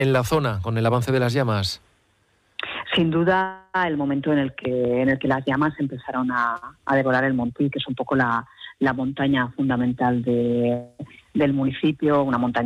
en la zona con el avance de las llamas? Sin duda, el momento en el que las llamas empezaron a devorar el Montí, que es un poco la montaña fundamental del municipio, una montaña